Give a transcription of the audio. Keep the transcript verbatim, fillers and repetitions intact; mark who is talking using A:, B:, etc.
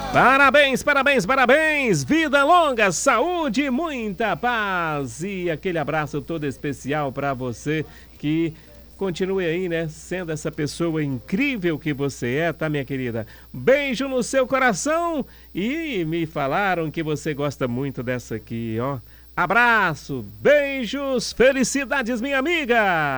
A: Parabéns, parabéns, parabéns! Vida longa, saúde e muita paz! E aquele abraço todo especial para você que continue aí, né? Sendo essa pessoa incrível que você é, tá, minha querida? Beijo no seu coração e me falaram que você gosta muito dessa aqui, ó. Abraço, beijos, felicidades, minha amiga!